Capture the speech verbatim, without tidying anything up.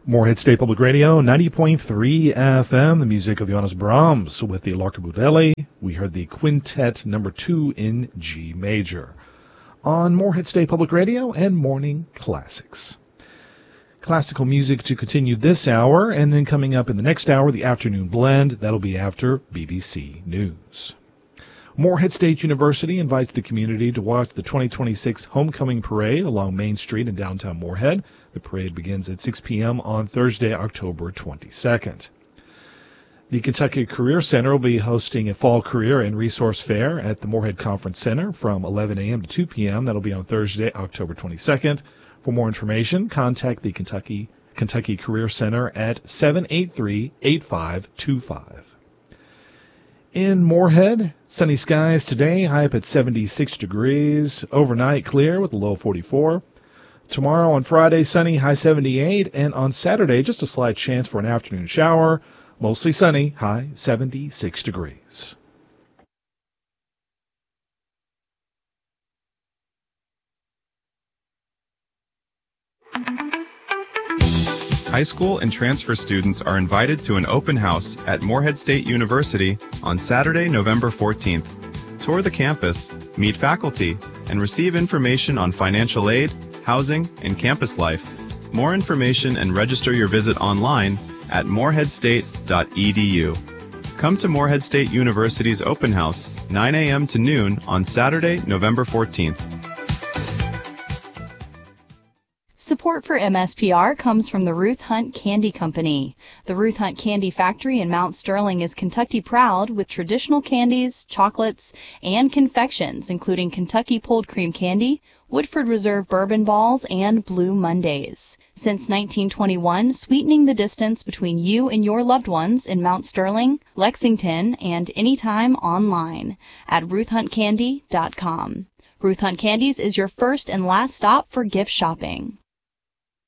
Moorhead State Public Radio, ninety point three F M, the music of Johannes Brahms with the Larkaboudelli. We heard the Quintet number two in G major on Moorhead State Public Radio and Morning Classics. Classical music to continue this hour, and then coming up in the next hour, the afternoon blend. That'll be after B B C News. Moorhead State University invites the community to watch the twenty twenty-six Homecoming Parade along Main Street in downtown Moorhead. The parade begins at six p.m. on Thursday, October twenty-second. The Kentucky Career Center will be hosting a Fall Career and Resource Fair at the Moorhead Conference Center from eleven a.m. to two p.m. That'll be on Thursday, October twenty-second. For more information, contact the Kentucky Kentucky Career Center at seven eight three, eight five two five. In Moorhead, sunny skies today, high up at seventy-six degrees. Overnight clear with a low of forty-four. Tomorrow on Friday, sunny, high seventy-eight. And on Saturday, just a slight chance for an afternoon shower. Mostly sunny, high seventy-six degrees. High school and transfer students are invited to an open house at Moorhead State University on Saturday, November fourteenth. Tour the campus, meet faculty, and receive information on financial aid, housing, and campus life. More information and register your visit online at moorhead state dot e d u. Come to Moorhead State University's open house, nine a.m. to noon on Saturday, November fourteenth. Support for M S P R comes from the Ruth Hunt Candy Company. The Ruth Hunt Candy Factory in Mount Sterling is Kentucky proud with traditional candies, chocolates, and confections, including Kentucky Pulled Cream Candy, Woodford Reserve Bourbon Balls, and Blue Mondays. Since nineteen twenty-one, sweetening the distance between you and your loved ones in Mount Sterling, Lexington, and anytime online at ruth hunt candy dot com. Ruth Hunt Candies is your first and last stop for gift shopping.